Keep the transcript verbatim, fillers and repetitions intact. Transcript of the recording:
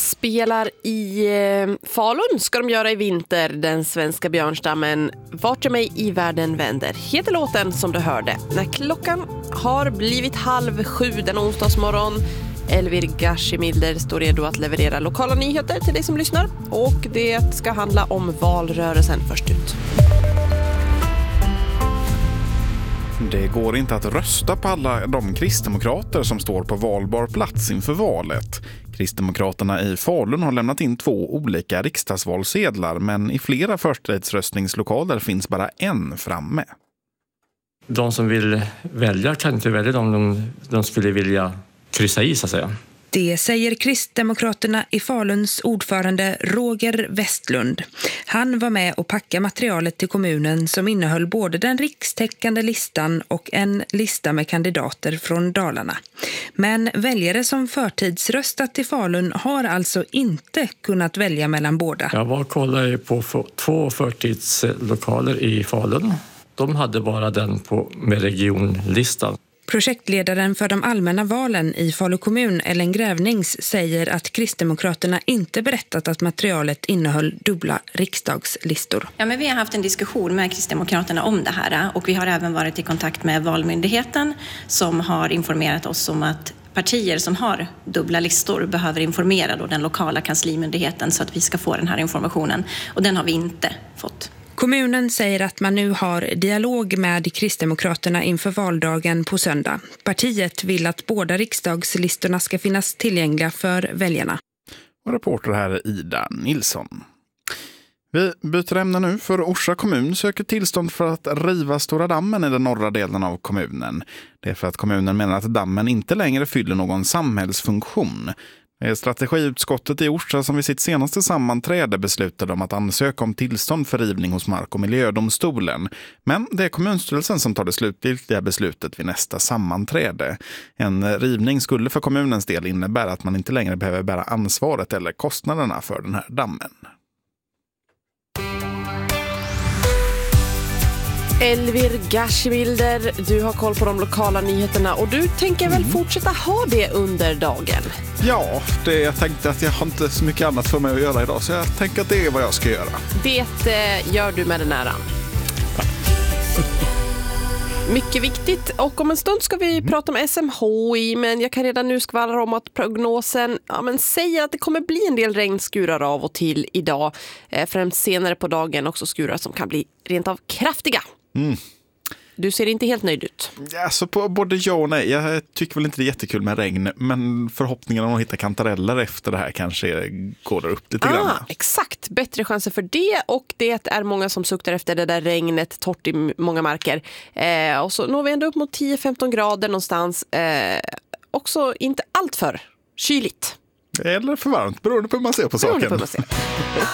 spelar i eh, Falun ska de göra i vinter, den svenska björnstammen Vart jag mig i världen vänder heter låten som du hörde. När klockan har blivit halv sju den onsdagsmorgon, Elvir Gashimilder står redo att leverera lokala nyheter till dig som lyssnar, och det ska handla om valrörelsen först ut. Det går inte att rösta på alla de kristdemokrater som står på valbar plats inför valet. Kristdemokraterna i Falun har lämnat in två olika riksdagsvalsedlar, men i flera förstahandsröstningslokaler finns bara en framme. De som vill välja kan inte välja dem de, de skulle vilja kryssa i, så att säga. Det säger Kristdemokraterna i Faluns ordförande Roger Westlund. Han var med och packade materialet till kommunen som innehöll både den rikstäckande listan och en lista med kandidater från Dalarna. Men väljare som förtidsröstat i Falun har alltså inte kunnat välja mellan båda. Jag var och kollade på två förtidslokaler i Falun. De hade bara den på, med regionlistan. Projektledaren för de allmänna valen i Falu kommun, Ellen Grävnings, säger att Kristdemokraterna inte berättat att materialet innehöll dubbla riksdagslistor. Ja, men vi har haft en diskussion med Kristdemokraterna om det här, och vi har även varit i kontakt med Valmyndigheten som har informerat oss om att partier som har dubbla listor behöver informera då den lokala kanslimyndigheten så att vi ska få den här informationen, och den har vi inte fått. Kommunen säger att man nu har dialog med Kristdemokraterna inför valdagen på söndag. Partiet vill att båda riksdagslistorna ska finnas tillgängliga för väljarna. Och reporter här är Ida Nilsson. Vi byter ämne nu, för Orsa kommun söker tillstånd för att riva Stora dammen i den norra delen av kommunen. Det är för att kommunen menar att dammen inte längre fyller någon samhällsfunktion. Det är strategiutskottet i Orsa som vid sitt senaste sammanträde beslutade om att ansöka om tillstånd för rivning hos Mark- och miljödomstolen. Men det är kommunstyrelsen som tar det slutgiltiga beslutet vid nästa sammanträde. En rivning skulle för kommunens del innebära att man inte längre behöver bära ansvaret eller kostnaderna för den här dammen. Elvir Gashimilder, du har koll på de lokala nyheterna och du tänker väl fortsätta ha det under dagen? Ja, det, jag tänkte att jag har inte så mycket annat för mig att göra idag, så jag tänker att det är vad jag ska göra. Det eh, gör du med den äran. Mycket viktigt, och om en stund ska vi mm. prata om S M H I, men jag kan redan nu skvallra om att prognosen ja, men säger att det kommer bli en del regnskurar av och till idag, eh, främst senare på dagen också skurar som kan bli rent av kraftiga. Mm. Du ser inte helt nöjd ut. Ja, så på både ja och nej. Jag tycker väl inte det är jättekul med regn, men förhoppningen om att hitta kantareller efter det här kanske går där upp lite ah, grann. Exakt, bättre chanser för det, och det är många som suktar efter det där regnet, torrt i många marker. Eh, och så når vi ändå upp mot tio femton grader någonstans. Eh, också inte allt för kyligt. Eller för varmt, beroende på hur man ser på saken. På man ser.